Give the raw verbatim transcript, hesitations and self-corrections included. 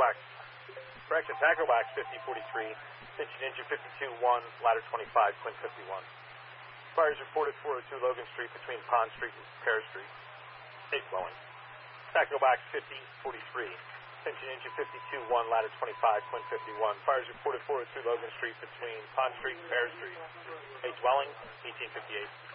box. Correction, tackle box fifty forty-three, pitching engine fifty-two one, ladder twenty-five, Quinn fifty-one. Fires reported four oh two Logan Street between Pond Street and Pear Street. Eight dwelling. Tackle box fifty forty-three, pitching engine fifty-two one, ladder twenty-five, Quinn fifty-one. Fires reported four oh two Logan Street between Pond Street and Pear Street. Eight dwelling, eighteen fifty-eight.